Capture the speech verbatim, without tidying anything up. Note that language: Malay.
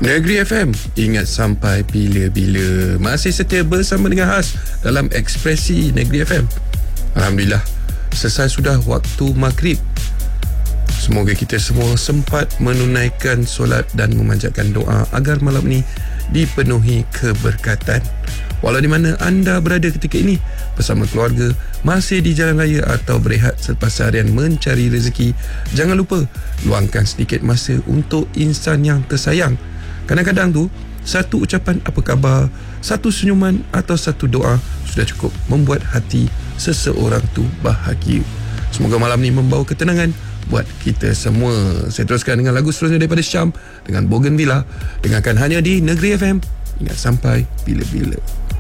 Negeri F M, ingat sampai bila-bila. Masih setia bersama dengan Has dalam Ekspresi Negeri F M. Alhamdulillah, selesai sudah waktu maghrib. Semoga kita semua sempat menunaikan solat dan memanjatkan doa agar malam ini dipenuhi keberkatan. Walau di mana anda berada ketika ini, bersama keluarga, masih di jalan raya atau berehat selepas seharian mencari rezeki, jangan lupa luangkan sedikit masa untuk insan yang tersayang. Kadang-kadang tu, satu ucapan apa khabar, satu senyuman atau satu doa sudah cukup membuat hati seseorang tu bahagia. Semoga malam ni membawa ketenangan buat kita semua. Saya teruskan dengan lagu seterusnya daripada Syam dengan Bougainvillea. Dengarkan hanya di Negeri F M. Ingat sampai bila-bila.